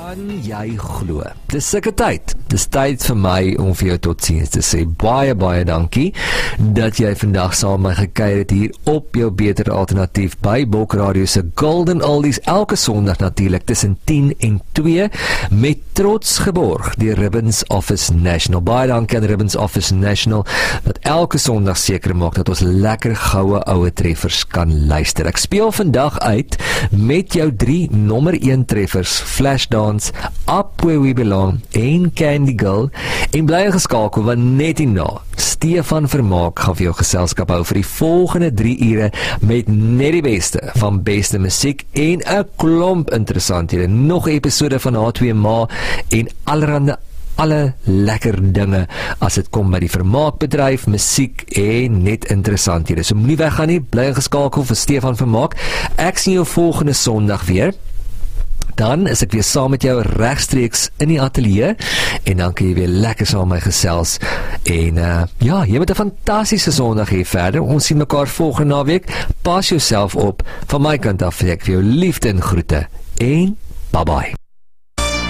Kan jy glo? Dis sulke tyd. Dis tyd vir my om vir jou totsiens te sê. Baie dankie dat jy vandag saam met my gekuier het hier op jou beter alternatief by Bok Radio se Golden Oldies elke Sondag natuurlik tussen 10 en 2 met trots geborg deur Ribbons Office National. Baie dankie aan Ribbons Office National wat elke Sondag seker maak dat ons lekker goue oue treffers kan luister. Ek speel vandag uit met jou 3 nommer 1 treffers, Flashdance, Up Where We Belong en Candy Girl, en bly geskakel want net hierna Stefan Vermaak gaan vir jou geselskap hou vir die volgende 3 ure met net die beste van beste musiek en 'n klomp interessanthede, nog 'n episode van H2Ma en alle lekker dinge as dit kom by die vermaakbedryf, musiek en net interessanthede. So moenie weggaan nie, bly geskakel vir Stefan Vermaak. Ek sien jou volgende Sondag weer. Dan is ek weer saam met jou regstreeks in die ateljee en dan kan jy weer lekker saam met my gesels en jy moet 'n fantastiese Sondag hê verder. Ons sien mekaar volgende naweek. Pas jouself op. Van my kant af vir jou liefde en groete en bye bye.